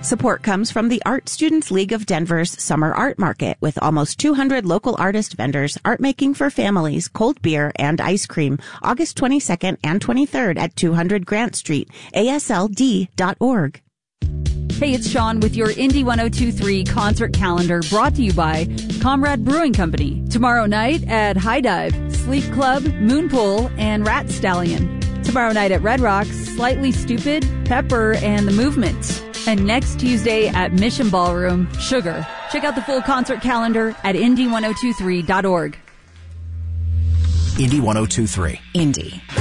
Support comes from the Art Students League of Denver's Summer Art Market with almost 200 local artist vendors, art making for families, cold beer, and ice cream, August 22nd and 23rd at 200 Grant Street, ASLD.org. Hey, it's Sean with your Indie 102.3 concert calendar brought to you by Comrade Brewing Company. Tomorrow night at High Dive, Sleep Club, Moonpool, and Rat Stallion. Tomorrow night at Red Rocks, Slightly Stupid, Pepper, and The Movement. And next Tuesday at Mission Ballroom, Sugar. Check out the full concert calendar at indie1023.org. Indie 102.3. Indie.